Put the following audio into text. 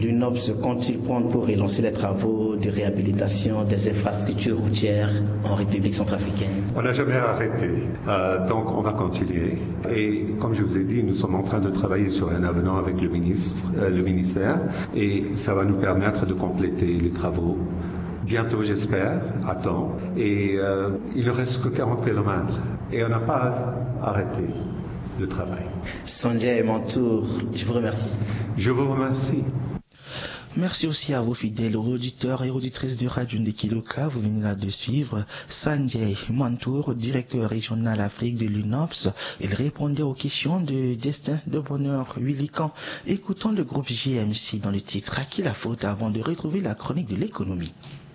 l'UNOPS compte-t-il prendre pour relancer les travaux de réhabilitation des infrastructures routières en République centrafricaine? On n'a jamais arrêté, donc on va continuer. Et comme je vous ai dit, nous sommes en train de travailler sur un avenant avec le ministère, et ça va nous permettre de compléter les travaux. Bientôt, j'espère, à temps. Et il ne reste que 40 km. Et on n'a pas arrêté le travail. Sanjay Mantour, je vous remercie. Je vous remercie. Merci aussi à vos fidèles auditeurs et auditrices de Radio Ndekiloka. Vous venez là de suivre Sanjay Mantour, directeur régional Afrique de l'UNOPS. Il répondait aux questions de Destin de Bonheur Willican. Écoutons le groupe JMC dans le titre « À qui la faute ?» avant de retrouver la chronique de l'économie.